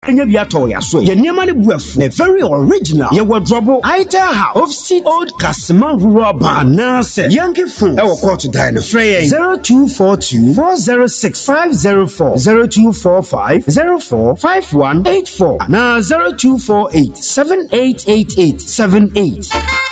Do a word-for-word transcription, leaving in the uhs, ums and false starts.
enya bi ato ya so ye niema ne buafu na very original ye wardrobe itel house of seat old Kasima rural ban na se yankee phone e wo court die no frey zero two four two four zero six five zero four zero two four five zero four five one eight four na zero two four eight seven eight eight eight seven eight.